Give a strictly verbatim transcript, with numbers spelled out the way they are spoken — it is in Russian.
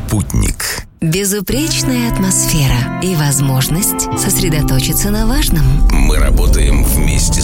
Спутник. Безупречная атмосфера и возможность сосредоточиться на важном. Мы работаем вместе